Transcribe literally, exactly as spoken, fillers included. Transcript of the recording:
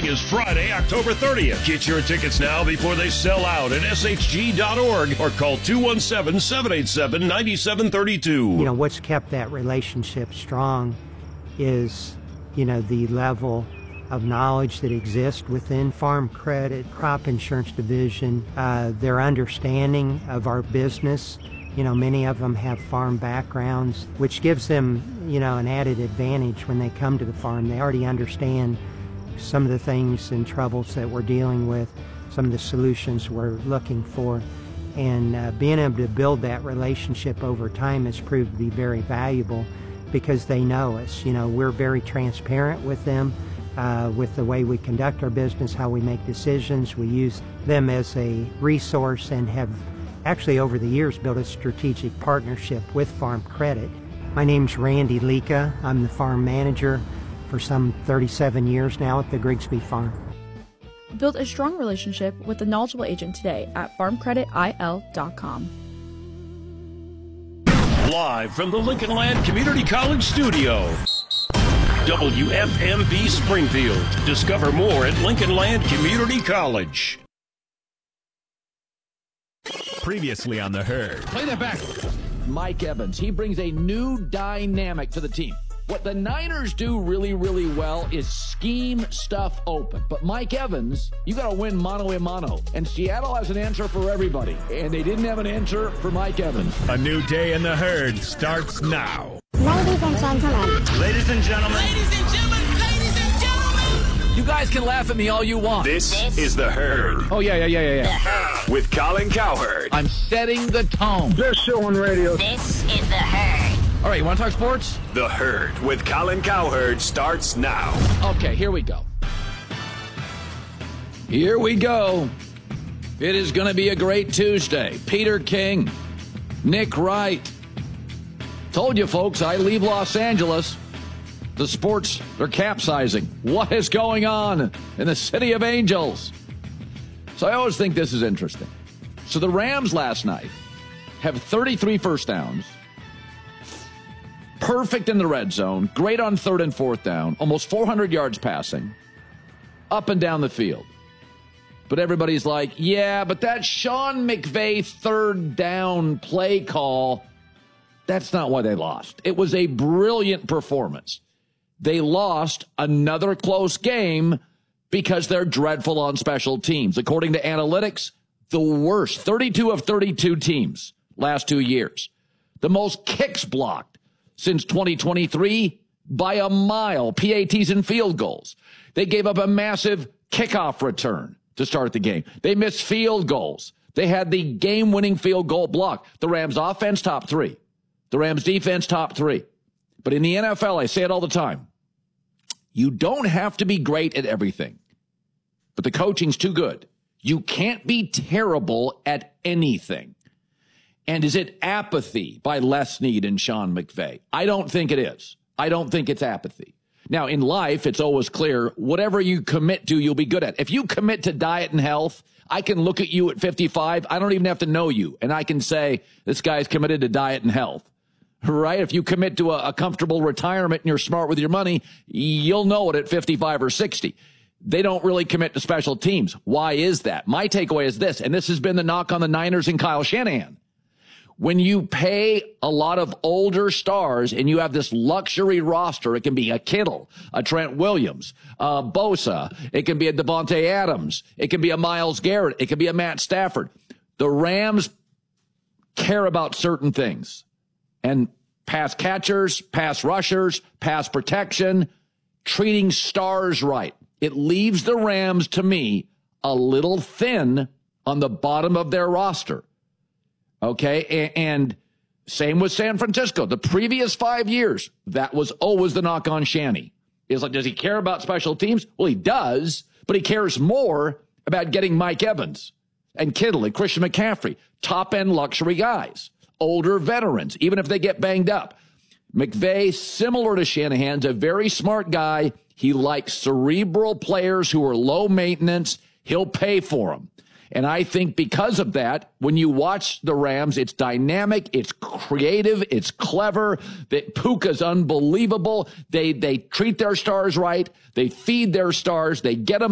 drawing is Friday, October thirtieth. Get your tickets now before they sell out at S H G dot org or call two one seven, seven eight seven, nine seven three two. You know, what's kept that relationship strong is, you know, the level of knowledge that exists within Farm Credit, Crop Insurance Division, uh, their understanding of our business. You know, many of them have farm backgrounds, which gives them, you know, an added advantage when they come to the farm. They already understand some of the things and troubles that we're dealing with, some of the solutions we're looking for. And uh, being able to build that relationship over time has proved to be very valuable because they know us. You know, we're very transparent with them, uh, with the way we conduct our business, how we make decisions. We use them as a resource and have actually over the years built a strategic partnership with Farm Credit. My name's Randy Leka. I'm the farm manager for some thirty-seven years now at the Grigsby Farm. Build a strong relationship with a knowledgeable agent today at farm credit I L dot com. Live from the Lincoln Land Community College studio, W F M B Springfield. Discover more at Lincoln Land Community College. Previously on The Herd. Play that back. Mike Evans, he brings a new dynamic to the team. What the Niners do really, really well is scheme stuff open. But Mike Evans, you got to win mano a mano. And Seattle has an answer for everybody. And they didn't have an answer for Mike Evans. A new day in The Herd starts now. Ladies and gentlemen. Ladies and gentlemen. Ladies and gentlemen. Ladies and gentlemen. You guys can laugh at me all you want. This, this is The Herd. Oh, yeah, yeah, yeah, yeah, yeah. With Colin Cowherd. I'm setting the tone. Best show on radio. This is The Herd. All right, you want to talk sports? The Herd with Colin Cowherd starts now. Okay, here we go. Here we go. It is going to be a great Tuesday. Peter King, Nick Wright. Told you, folks, I leave Los Angeles. The sports are capsizing. What is going on in the city of angels? So I always think this is interesting. So the Rams last night have thirty-three first downs. Perfect in the red zone, great on third and fourth down, almost four hundred yards passing, up and down the field. But everybody's like, yeah, but that Sean McVay third down play call, that's not why they lost. It was a brilliant performance. They lost another close game because they're dreadful on special teams. According to analytics, the worst, thirty-two of thirty-two teams last two years. The most kicks blocked since twenty twenty-three by a mile, P A Ts and field goals. They gave up a massive kickoff return to start the game. They missed field goals. They had the game-winning field goal block. The Rams offense, top three. The Rams defense, top three. But in the N F L, I say it all the time, you don't have to be great at everything. But the coaching's too good. You can't be terrible at anything. And is it apathy by Les Snead and Sean McVay? I don't think it is. I don't think it's apathy. Now, in life, it's always clear, whatever you commit to, you'll be good at. If you commit to diet and health, I can look at you at fifty-five. I don't even have to know you. And I can say, this guy's committed to diet and health. Right? If you commit to a, a comfortable retirement and you're smart with your money, you'll know it at fifty-five or sixty. They don't really commit to special teams. Why is that? My takeaway is this, and this has been the knock on the Niners and Kyle Shanahan. When you pay a lot of older stars and you have this luxury roster, it can be a Kittle, a Trent Williams, a Bosa, it can be a Devontae Adams, it can be a Myles Garrett, it can be a Matt Stafford. The Rams care about certain things. And pass catchers, pass rushers, pass protection, treating stars right. It leaves the Rams, to me, a little thin on the bottom of their roster. Okay, and same with San Francisco. The previous five years, that was always the knock on Shanny. Is like, does he care about special teams? Well, he does, but he cares more about getting Mike Evans and Kittle and Christian McCaffrey, top-end luxury guys, older veterans, even if they get banged up. McVay, similar to Shanahan's, a very smart guy. He likes cerebral players who are low maintenance. He'll pay for them. And I think because of that, when you watch the Rams, it's dynamic, it's creative, it's clever. That Puka's unbelievable. They they treat their stars right. They feed their stars. They get them